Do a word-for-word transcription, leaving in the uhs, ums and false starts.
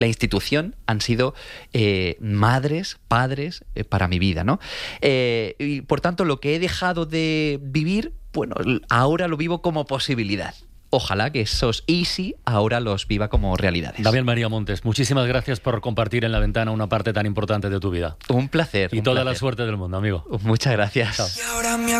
la institución han sido eh, madres, padres eh, para mi vida, ¿no? Eh, y por tanto, lo que he dejado de vivir, bueno, ahora lo vivo como posibilidad. Ojalá que esos easy ahora los viva como realidades. Damián María Montes, muchísimas gracias por compartir en La Ventana una parte tan importante de tu vida. Un placer. Y un toda placer. la suerte del mundo, amigo. Muchas gracias. Chao.